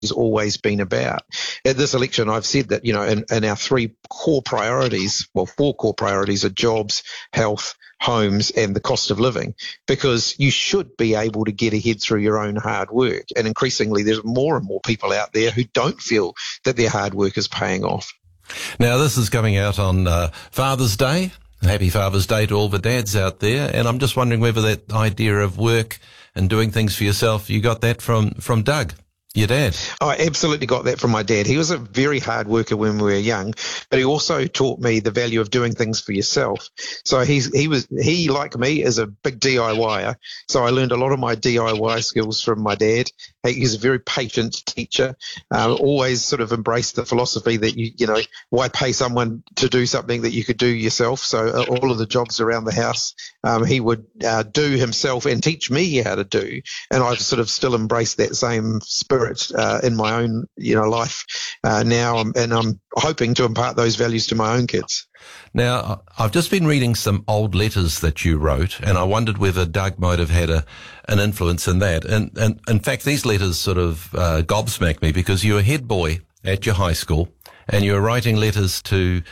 has always been about. At this election, I've said that, in our four core priorities are jobs, health, homes, and the cost of living, because you should be able to get ahead through your own hard work. And increasingly, there's more and more people out there who don't feel that their hard work is paying off. Now, this is coming out on Father's Day. Happy Father's Day to all the dads out there. And I'm just wondering whether that idea of work and doing things for yourself, you got that from Doug, your dad. I absolutely got that from my dad. He was a very hard worker when we were young, but he also taught me the value of doing things for yourself. So he like me is a big DIYer. So I learned a lot of my DIY skills from my dad. He's a very patient teacher, always sort of embraced the philosophy that why pay someone to do something that you could do yourself. So all of the jobs around the house, he would do himself and teach me how to do. And I've sort of still embraced that same spirit in my own life now, and I'm hoping to impart those values to my own kids. Now, I've just been reading some old letters that you wrote, and I wondered whether Doug might have had an influence in that. And in fact, these letters sort of gobsmacked me, because you were head boy at your high school, and you were writing letters to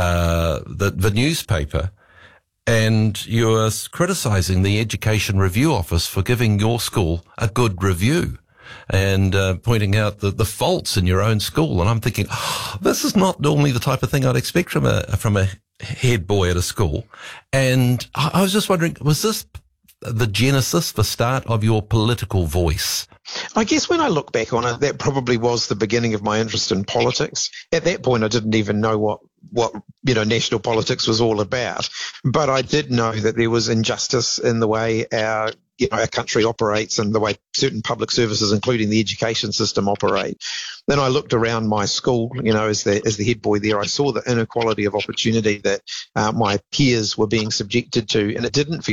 the newspaper, and you were criticising the Education Review Office for giving your school a good review, and pointing out the faults in your own school. And I'm thinking, this is not normally the type of thing I'd expect from a head boy at a school. And I was just wondering, was this the genesis, the start of your political voice? I guess when I look back on it, that probably was the beginning of my interest in politics. At that point, I didn't even know what national politics was all about. But I did know that there was injustice in the way our country operates and the way certain public services, including the education system, operate. Then I looked around my school, as the head boy there. I saw the inequality of opportunity that my peers were being subjected to, and it didn't feel